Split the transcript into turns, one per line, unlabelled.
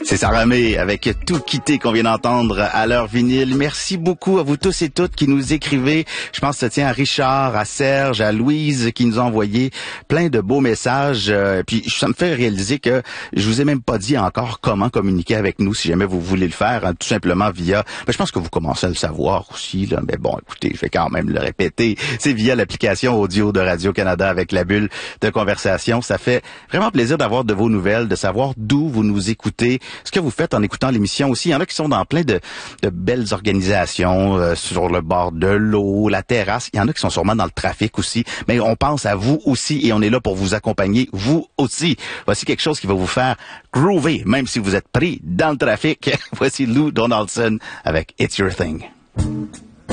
C'est Sarah May avec Tout quitter qu'on vient d'entendre à l'heure vinyle. Merci beaucoup à vous tous et toutes qui nous écrivez. Je pense que ça tient à Richard, à Serge, à Louise qui nous ont envoyé plein de beaux messages. Puis ça me fait réaliser que je vous ai même pas dit encore comment communiquer avec nous si jamais vous voulez le faire, hein, tout simplement via... je pense que vous commencez à le savoir aussi, là, mais bon, écoutez, je vais quand même le répéter. C'est via l'application audio de Radio-Canada avec la bulle de conversation. Ça fait vraiment plaisir d'avoir de vos nouvelles, de savoir d'où vous nous écoutez, ce que vous faites en écoutant l'émission aussi. Il y en a qui sont dans plein de belles organisations, sur le bord de l'eau, la terrasse. Il y en a qui sont sûrement dans le trafic aussi. Mais on pense à vous aussi et on est là pour vous accompagner, vous aussi. Voici quelque chose qui va vous faire groover, même si vous êtes pris dans le trafic. Voici Lou Donaldson avec It's Your Thing.